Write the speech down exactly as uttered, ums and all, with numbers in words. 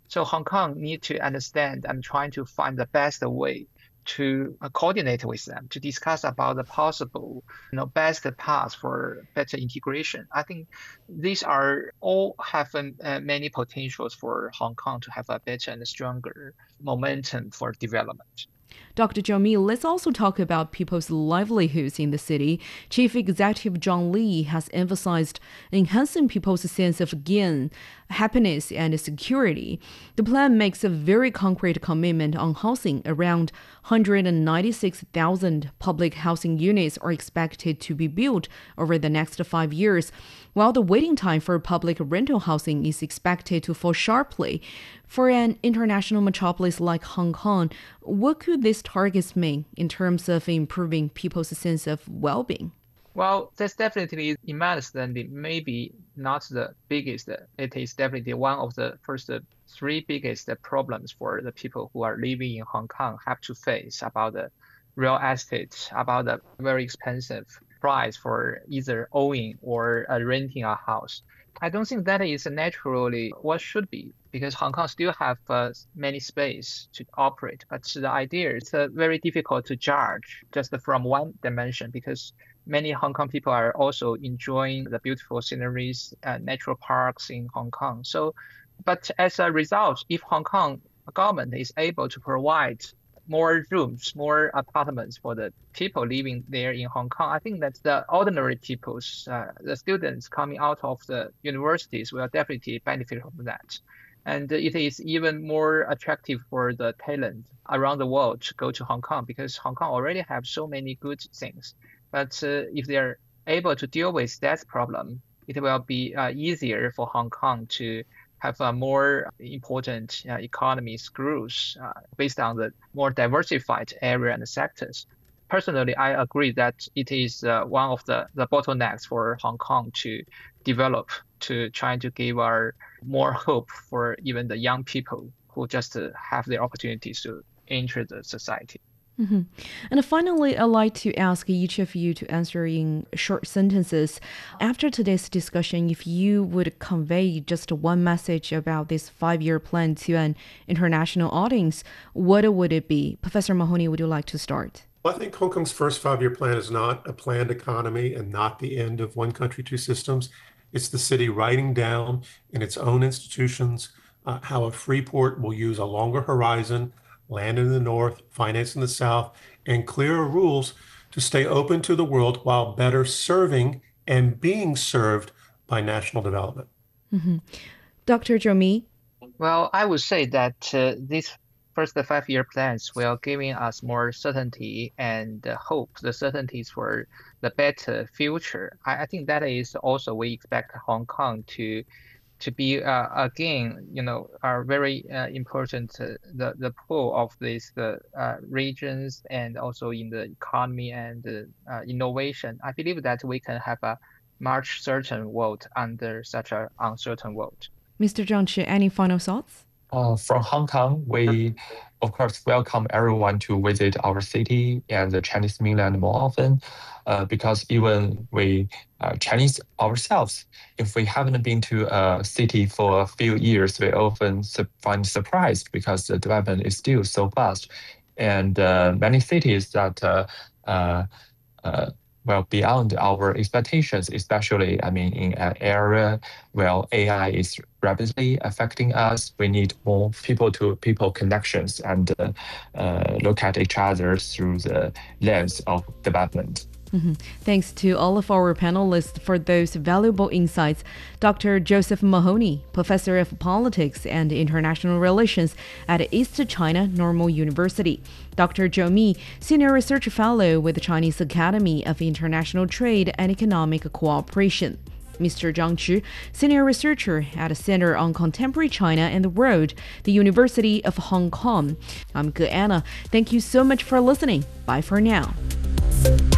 So Hong Kong need to understand and trying to find the best way to uh, coordinate with them to discuss about the possible, you know, best path for better integration. I think these are all have um, uh, many potentials for Hong Kong to have a better and stronger momentum for development. Doctor Zhou Mi, let's also talk about people's livelihoods in the city. Chief Executive Zhang Li has emphasized enhancing people's sense of gain, happiness, and security. The plan makes a very concrete commitment on housing. Around one hundred ninety-six thousand public housing units are expected to be built over the next five years, while the waiting time for public rental housing is expected to fall sharply. For an international metropolis like Hong Kong, what could these targets mean in terms of improving people's sense of well-being? Well, that's definitely, in my understanding, maybe not the biggest. It is definitely one of the first three biggest problems for the people who are living in Hong Kong have to face about the real estate, about the very expensive price for either owning or uh, renting a house. I don't think that is naturally what should be because Hong Kong still have uh, many space to operate. But the idea is uh, very difficult to judge just from one dimension because many Hong Kong people are also enjoying the beautiful sceneries, uh, natural parks in Hong Kong. So, but as a result, if Hong Kong government is able to provide more rooms, more apartments for the people living there in Hong Kong, I think that the ordinary people's, uh, the students coming out of the universities will definitely benefit from that. And it is even more attractive for the talent around the world to go to Hong Kong because Hong Kong already have so many good things. But uh, if they're able to deal with that problem, it will be uh, easier for Hong Kong to have a more important uh, economy growth uh, based on the more diversified area and sectors. Personally, I agree that it is uh, one of the, the bottlenecks for Hong Kong to develop, to try to give our more hope for even the young people who just uh, have the opportunities to enter the society. Mm-hmm. And finally, I'd like to ask each of you to answer in short sentences. After today's discussion, if you would convey just one message about this five-year plan to an international audience, what would it be? Professor Mahoney, would you like to start? Well, I think Hong Kong's first five-year plan is not a planned economy and not the end of one country, two systems. It's the city writing down in its own institutions uh, how a free port will use a longer horizon, land in the north, finance in the south, and clearer rules to stay open to the world while better serving and being served by national development. Mm-hmm. Doctor Zhou Mi? Well, I would say that uh, these first five-year plans will giving us more certainty and uh, hope, the certainties for the better future. I, I think that is also we expect Hong Kong to to be uh, again, you know, are very uh, important uh, the the pull of these the uh, regions and also in the economy and uh, uh, innovation. I believe that we can have a much certain world under such an uncertain world. Mister Zhang Chi, any final thoughts? Uh, from Hong Kong, we of course welcome everyone to visit our city and the Chinese mainland more often, uh, because even we uh, Chinese ourselves, if we haven't been to a city for a few years, we often su- find surprised because the development is still so fast, and uh, many cities that. Uh, uh, uh, well, beyond our expectations, especially, I mean, in an area where A I is rapidly affecting us, we need more people-to-people connections and uh, uh, look at each other through the lens of development. Mm-hmm. Thanks to all of our panelists for those valuable insights. Doctor Joseph Mahoney, Professor of Politics and International Relations at East China Normal University. Doctor Zhou Mi, Senior Research Fellow with the Chinese Academy of International Trade and Economic Cooperation. Mister Zhang Chi, Senior Researcher at the Center on Contemporary China and the World, the University of Hong Kong. I'm Ge Anna. Thank you so much for listening. Bye for now.